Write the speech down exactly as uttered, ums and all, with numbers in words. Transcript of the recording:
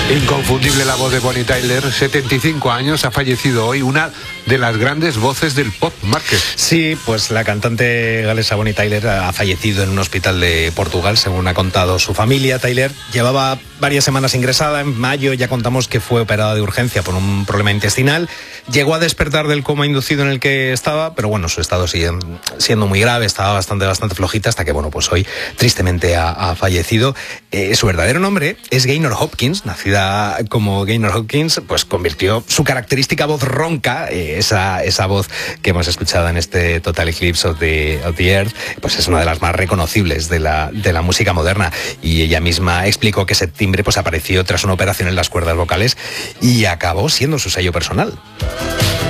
Inconfundible la voz de Bonnie Tyler, setenta y cinco años, ha fallecido hoy, una de las grandes voces del pop, Márquez. Sí, pues la cantante galesa Bonnie Tyler ha fallecido en un hospital de Portugal, según ha contado su familia. Tyler llevaba varias semanas ingresada. En mayo ya contamos que fue operada de urgencia por un problema intestinal. Llegó a despertar del coma inducido en el que estaba, pero bueno, su estado sigue siendo muy grave, estaba bastante, bastante flojita, hasta que, bueno, pues hoy tristemente ha, ha fallecido. Eh, su verdadero nombre es Gaynor Hopkins, nacida como Gaynor Hopkins, pues convirtió su característica voz ronca, eh, esa, esa voz que hemos escuchado en este Total Eclipse of the, of the Earth, pues es una de las más reconocibles de la, de la música moderna. Y ella misma explicó que ese timbre pues apareció tras una operación en las cuerdas vocales y acabó siendo su sello personal.